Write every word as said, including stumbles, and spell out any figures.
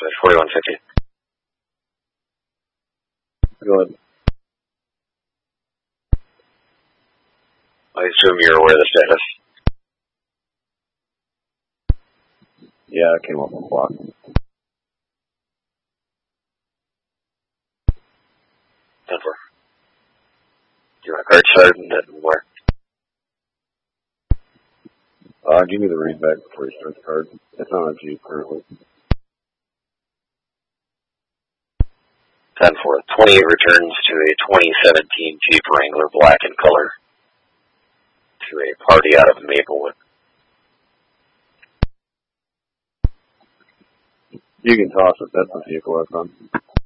Westway, forty-one fifty. Go ahead. I assume you're aware of the status. Yeah, it came up on clock. ten four. Do you want a card started and where? Uh, give me the read back before you start the card. It's on a Jeep currently. ten four. twenty-eight returns to a twenty seventeen Jeep Wrangler black in color to a party out of Maplewood. You can toss it. That's the vehicle that's on.